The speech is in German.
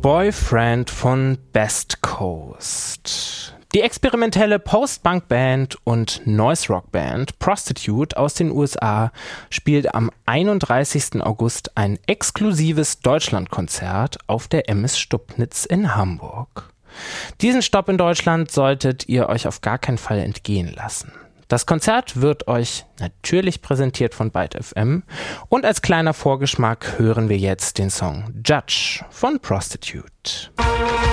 Boyfriend von Best Coast. Die experimentelle Post-Punk-Band und Noise-Rock-Band Prostitute aus den USA spielt am 31. August ein exklusives Deutschlandkonzert auf der MS Stubnitz in Hamburg. Diesen Stopp in Deutschland solltet ihr euch auf gar keinen Fall entgehen lassen. Das Konzert wird euch natürlich präsentiert von Byte FM und als kleiner Vorgeschmack hören wir jetzt den Song Judge von Prostitute.